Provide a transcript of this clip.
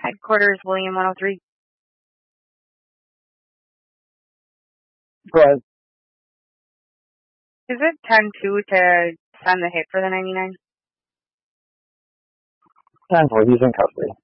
Headquarters, William 103. Go ahead. Is it 10-2 to send the hit for the 99? 10-4, he's in custody.